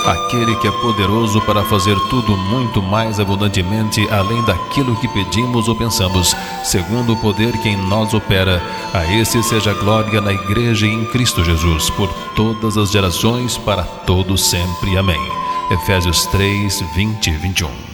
aquele que é poderoso para fazer tudo muito mais abundantemente além daquilo que pedimos ou pensamos, segundo o poder que em nós opera. A esse seja a glória na Igreja e em Cristo Jesus, por todas as gerações, para todos sempre. Amém. Efésios 3, 20 e 21.